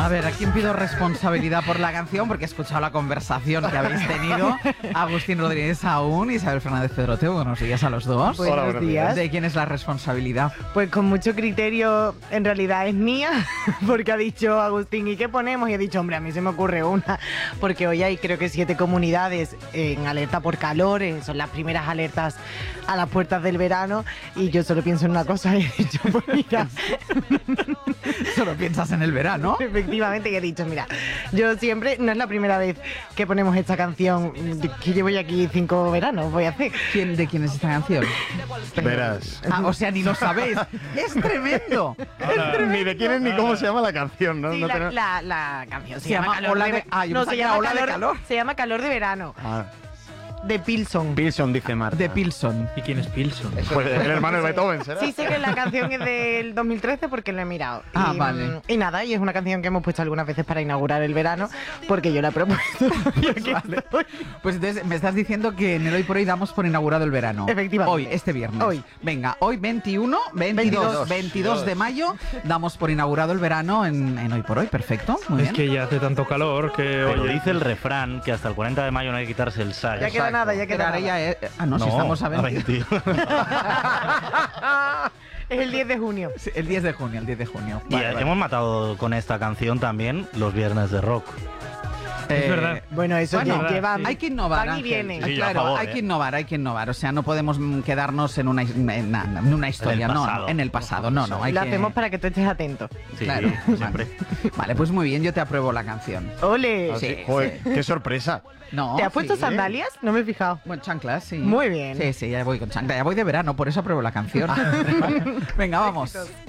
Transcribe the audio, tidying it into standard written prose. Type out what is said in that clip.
A ver, ¿a quién pido responsabilidad por la canción? Porque he escuchado la conversación que habéis tenido. Agustín Rodríguez Saún y Isabel Fernández Pedrote. Buenos días a los dos. Buenos días. ¿De quién es la responsabilidad? Pues con mucho criterio, en realidad es mía, porque ha dicho Agustín, ¿y qué ponemos? Y he dicho, hombre, a mí se me ocurre una, porque hoy hay creo que 7 comunidades en alerta por calor, son las primeras alertas a las puertas del verano, y yo solo pienso en una cosa y he dicho, pues mira... Solo piensas en el verano. Efectivamente, que he dicho, mira, yo siempre, no es la primera vez que ponemos esta canción, que llevo ya aquí 5 veranos, voy a hacer. ¿De quién es esta canción? Verás. Ah, o sea, ni lo sabéis. ¡Es tremendo! Ni de quién es ni cómo se llama la canción, ¿no? Sí, No tenemos- la canción Se llama Ola de- yo no, pensaba que era Ola de Calor. Se llama Calor de Verano, Ah, de Pilson. Pilson, dice Marta. De Pilson. ¿Y quién es Pilson? Pues el hermano de Beethoven, ¿será? Sí sé que la canción es del 2013 porque lo he mirado. Ah, y, vale. Y nada, y es una canción que hemos puesto algunas veces para inaugurar el verano, porque yo la he propuesto. Y aquí Vale. estoy. Pues entonces me estás diciendo que en el Hoy por Hoy damos por inaugurado el verano. Efectivamente. Hoy, este viernes. Hoy. Venga, hoy 22 de mayo, damos por inaugurado el verano en Hoy por Hoy. Perfecto. Muy Es bien. que ya hace tanto calor que... Pero oye, dice el refrán que hasta el 40 de mayo no hay que quitarse el sayo. Ya queda nada, ya Que queda ahora nada. ya es- no, si estamos a 20. Es el 10 de junio. Sí, el 10 de junio, el 10 de junio. Y hemos matado con esta canción también los viernes de rock. Es verdad. Bueno, eso Bueno, lleva... hay que innovar, van y Ángel. vienen. Sí, yo a claro, favor, hay ¿eh? que innovar, hay que innovar. O sea, no podemos quedarnos en una historia, En el no, pasado. en el pasado, no, hay Lo que... hacemos para que tú estés atento. Sí, Claro, siempre. Vale, pues muy bien, yo te apruebo la canción. ¡Ole! Sí, Joder, qué sorpresa. No, ¿Te has puesto sí. sandalias? No me he fijado. Bueno, chanclas, sí. Muy bien. Sí, ya voy con chanclas, ya voy de verano, por eso apruebo la canción. Venga, vamos.